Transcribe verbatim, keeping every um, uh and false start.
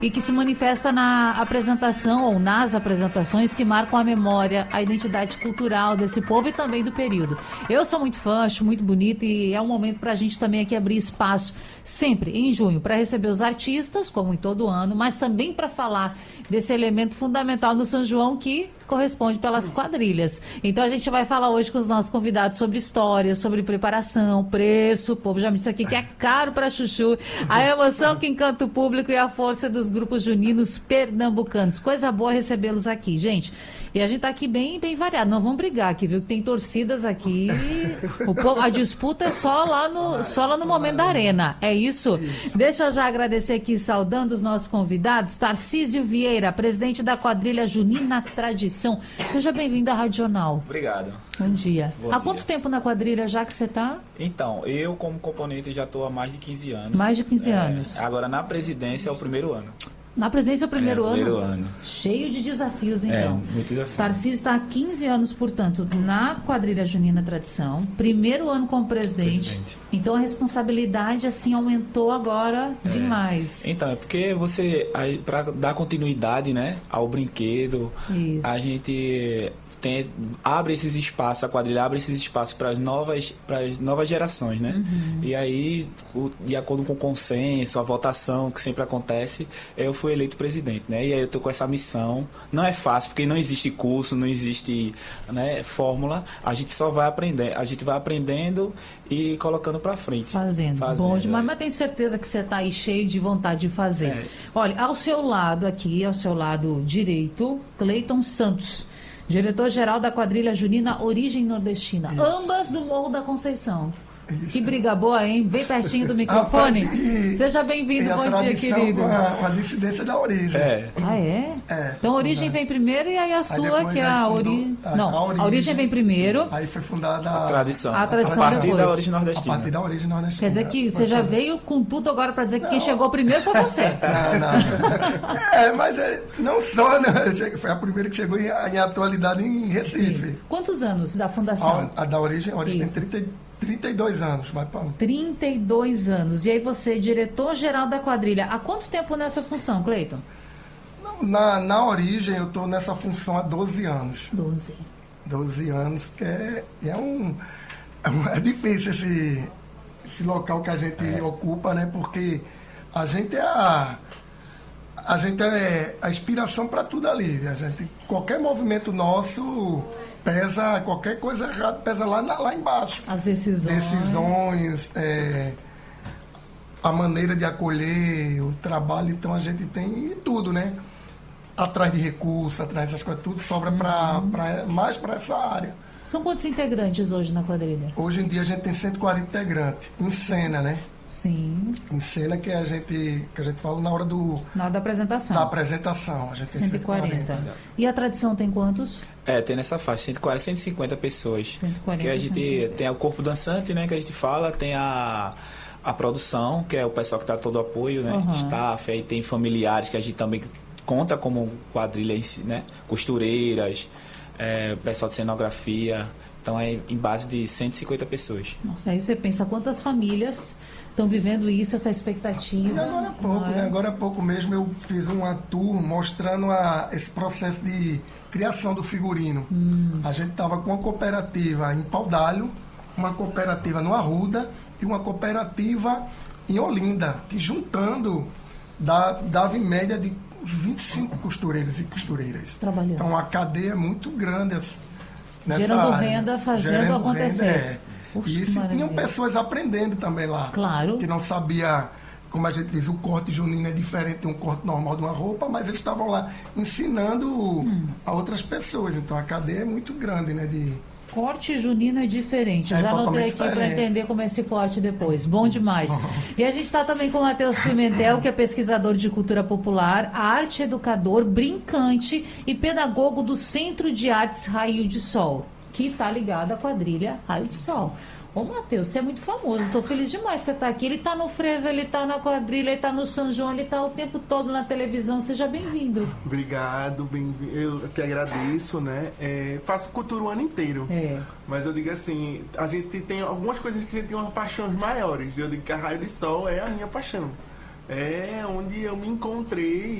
e que se manifesta na apresentação ou nas apresentações que marcam a memória, a identidade cultural desse povo e também do período. Eu sou muito fã, acho muito bonito e é um momento para a gente também aqui abrir espaço, sempre em junho, para receber os artistas, como em todo ano, mas também para falar desse elemento fundamental no São João que corresponde pelas quadrilhas. Então a gente vai falar hoje com os nossos convidados sobre história, sobre preparação, preço. O povo já me disse aqui que é caro para chuchu, a emoção que encanta o público e a força dos grupos juninos pernambucanos. Coisa boa recebê-los aqui, gente. E a gente tá aqui bem, bem variado. Não vamos brigar aqui, viu? Tem torcidas aqui. O povo, a disputa é só lá no, só lá no momento da arena. É isso? Deixa eu já agradecer aqui, saudando os nossos convidados. Tarcísio Vieira, presidente da quadrilha Junina Tradição. Seja bem-vindo à Rádio Jornal. Obrigado. Bom dia. Bom há dia. quanto tempo na quadrilha já que você está? Então, eu como componente já estou há mais de quinze anos. Mais de quinze É, anos. Agora na presidência é o primeiro ano. Na presidência é o primeiro, É, ano? primeiro ano. Cheio de desafios, então. É, muito desafio. Tarcísio está há quinze anos, portanto, na quadrilha Junina Tradição. Primeiro ano como presidente. Presidente. Então a responsabilidade, assim, aumentou agora É. demais. Então, é porque você, para dar continuidade, né, ao brinquedo, Isso. a gente tem, abre esses espaços, a quadrilha abre esses espaços para as novas, para as novas gerações, né? Uhum. E aí, o, de acordo com o consenso, a votação que sempre acontece, eu fui eleito presidente, né? E aí eu tô com essa missão. Não é fácil, porque não existe curso, não existe, né, fórmula. A gente só vai aprender, a gente vai aprendendo e colocando para frente. Fazendo. Fazendo, Bom demais, é. mas tenho certeza que você está aí cheio de vontade de fazer. É. Olha, ao seu lado aqui, ao seu lado direito, Cleiton Santos, diretor-geral da quadrilha Junina Origem Nordestina. Isso. Ambas do Morro da Conceição. Isso. Que briga boa, hein? Bem pertinho do microfone. Rapaz, e, Seja bem-vindo, e a bom dia, querido. Com a, com a dissidência da origem. É. Ah, é? É. Então a origem fundada. vem primeiro e aí a sua, depois que é aí a fundou- origem. a- Não, a origem. a origem vem primeiro. Aí foi fundada A tradição. A tradição a partir depois. da origem a nordestina. partir da origem nordestina. Quer dizer que você Mas já foi- veio com tudo agora para dizer que quem chegou primeiro foi você. Não, não. É, mas é, não só, né? Foi a primeira que chegou em, em atualidade em Recife. Sim. Quantos anos da fundação? A, a da origem, a origem Isso. tem trinta, trinta e dois anos, vai para um. trinta e dois anos. E aí você, diretor-geral da quadrilha. Há quanto tempo nessa função, Cleiton? Na, na origem, eu estou nessa função há doze anos. doze. doze anos, que é, é um. É, um- é difícil esse, esse local que a gente ocupa, né? Porque a gente é a. A gente é a inspiração para tudo ali. A gente, qualquer movimento nosso pesa, qualquer coisa errada pesa lá, na- lá embaixo. As decisões. Decisões, é, a maneira de acolher, o trabalho, então a gente tem tudo, né? Atrás de recursos, atrás dessas coisas, tudo sobra pra, pra, mais para essa área. São quantos integrantes hoje na quadrilha? Hoje em dia a gente tem cento e quarenta integrantes, em cena, né? Sim. Em cena que a gente, que a gente fala na hora do, Na hora da apresentação. da apresentação. A gente tem cento e quarenta. E a tradição tem quantos? É, tem nessa faixa, cento e quarenta, cento e cinquenta pessoas. cento e quarenta, Que a cento e gente cinquenta. tem o corpo dançante, né, que a gente fala, tem a, a produção, que é o pessoal que dá todo o apoio, né, Uhum. staff, aí tem familiares que a gente também conta como quadrilha em si, né, costureiras, é, pessoal de cenografia, então é em base de cento e cinquenta pessoas. Nossa, aí você pensa quantas famílias estão vivendo isso, essa expectativa. E agora há pouco, não é? né? Agora há pouco mesmo eu fiz uma tour mostrando a, esse processo de criação do figurino. Hum. A gente estava com uma cooperativa em Paudalho, uma cooperativa no Arruda e uma cooperativa em Olinda, que juntando dá- dava em média de uns vinte e cinco costureiros e costureiras. Trabalhando. Então a cadeia é muito grande as- nessa Gerando área. renda, fazendo Gerando acontecer. renda, é. Puxa, E que se tinham maravilha. pessoas aprendendo também lá. Claro. Que não sabia, como a gente diz, o corte junino é diferente de um corte normal de uma roupa, mas eles estavam lá ensinando Hum. a outras pessoas. Então a cadeia é muito grande, né? De, Corte junino é diferente. É Já anotei totalmente aqui para diferente. entender como é esse corte depois. Bom demais. E a gente está também com o Matheus Pimentel, que é pesquisador de cultura popular, arte educador, brincante e pedagogo do Centro de Artes Raio de Sol, que está ligado à quadrilha Raio de Sol. Ô, Matheus, você é muito famoso. Estou feliz demais que você está aqui. Ele está no frevo, ele está na quadrilha, ele está no São João, ele está o tempo todo na televisão. Seja bem-vindo. Obrigado, bem, eu que agradeço, né? É, faço cultura o ano inteiro. É. Mas eu digo assim, a gente tem algumas coisas que a gente tem umas paixões maiores. Eu digo que a Raio de Sol é a minha paixão. é onde eu me encontrei